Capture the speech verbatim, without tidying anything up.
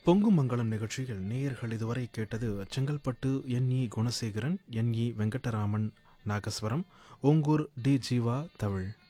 பொங்கும் மங்களம் நிகழ்ச்சியில் நேயர்கள் இதுவரை கேட்டது செங்கல்பட்டு என் இ குணசேகரன், என் இ வெங்கடராமன் நாகஸ்வரம், ஓங்கூர் டி ஜீவா தவிழ்.